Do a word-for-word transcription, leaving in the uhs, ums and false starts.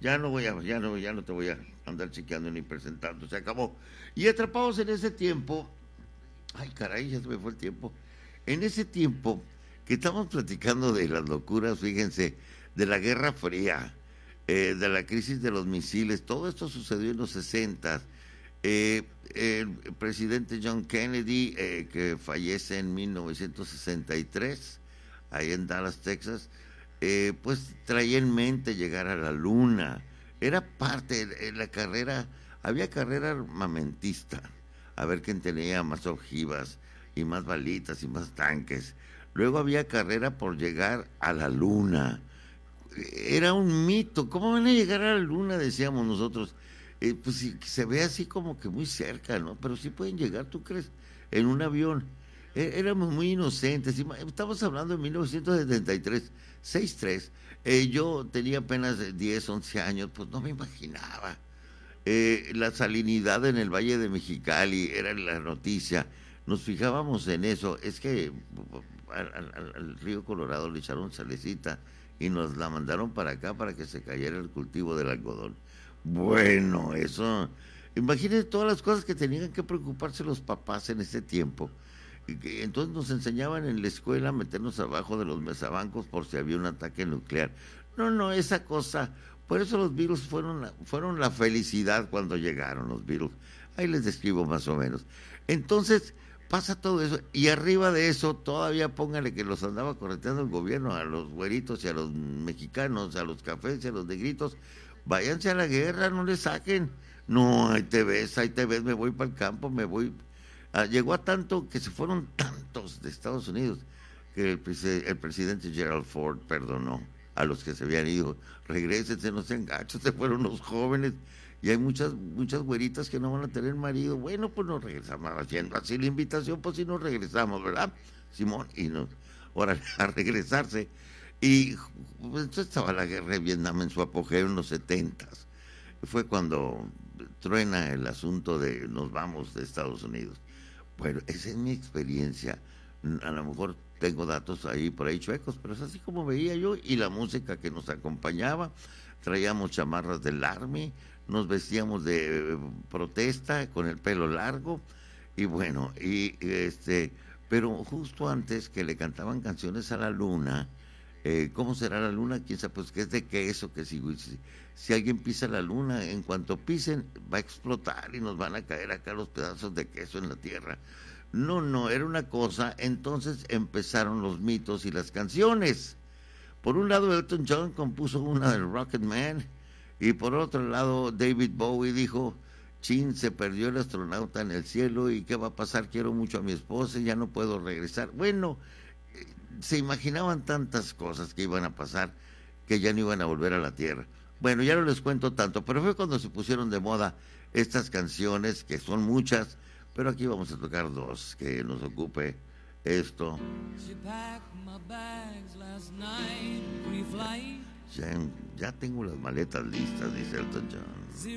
Ya no voy a, ya no, ya no te voy a andar chequeando ni presentando, se acabó. Y atrapados en ese tiempo, ay caray, ya se me fue el tiempo. En ese tiempo que estamos platicando de las locuras, fíjense, de la Guerra Fría, eh, de la crisis de los misiles, todo esto sucedió en los sesenta. Eh, el presidente John Kennedy, eh, que fallece en mil novecientos sesenta y tres, ahí en Dallas, Texas, eh, pues traía en mente llegar a la luna. Era parte de la carrera, había carrera armamentista, a ver quién tenía más ojivas y más balitas y más tanques. Luego había carrera por llegar a la luna. Era un mito. ¿Cómo van a llegar a la luna? Decíamos nosotros. Eh, pues sí, se ve así como que muy cerca, ¿no? Pero sí pueden llegar, ¿tú crees? En un avión. Eh, éramos muy inocentes. Estamos hablando de mil novecientos setenta y tres, sesenta y tres. Eh, yo tenía apenas diez, once años, pues no me imaginaba. Eh, la salinidad en el Valle de Mexicali era la noticia. Nos fijábamos en eso. Es que al, al, al río Colorado le echaron salecita y nos la mandaron para acá para que se cayera el cultivo del algodón. Bueno, eso, imagínense todas las cosas que tenían que preocuparse los papás en ese tiempo. Y que, entonces nos enseñaban en la escuela a meternos abajo de los mesabancos por si había un ataque nuclear. No, no, esa cosa, por eso los virus fueron la, fueron la felicidad cuando llegaron los virus. Ahí les describo más o menos. Entonces, pasa todo eso, y arriba de eso todavía póngale que los andaba correteando el gobierno a los güeritos y a los mexicanos, a los cafés y a los negritos. Váyanse a la guerra, no le saquen. No, ahí te ves, ahí te ves, me voy para el campo, me voy. Ah, llegó a tanto que se fueron tantos de Estados Unidos que el, prese- el presidente Gerald Ford perdonó a los que se habían ido. Regrésense, no sean gachos, se fueron los jóvenes. Y hay muchas muchas güeritas que no van a tener marido. Bueno, pues nos regresamos haciendo así la invitación, pues si nos regresamos, ¿verdad, Simón? Y nos, ahora a regresarse. Y pues, entonces estaba la guerra de Vietnam en su apogeo en los setentas. Fue cuando truena el asunto de nos vamos de Estados Unidos. Bueno, esa es mi experiencia. A lo mejor tengo datos ahí por ahí chuecos, pero es así como veía yo. Y la música que nos acompañaba, traíamos chamarras del Army, nos vestíamos de eh, protesta con el pelo largo. Y bueno, y este, pero justo antes que le cantaban canciones a la luna, eh, ¿cómo será la luna? Quién sabe, pues que es de queso, que si, si, si alguien pisa la luna, en cuanto pisen va a explotar y nos van a caer acá los pedazos de queso en la tierra. No, no, era una cosa. Entonces empezaron los mitos y las canciones. Por un lado Elton John compuso una del Rocket Man y por otro lado David Bowie dijo: chin, se perdió el astronauta en el cielo y qué va a pasar, quiero mucho a mi esposa y ya no puedo regresar. Bueno, se imaginaban tantas cosas que iban a pasar que ya no iban a volver a la Tierra. Bueno, ya no les cuento tanto, pero fue cuando se pusieron de moda estas canciones, que son muchas, pero aquí vamos a tocar dos, que nos ocupe esto. Ya, ya tengo las maletas listas, dice Elton John.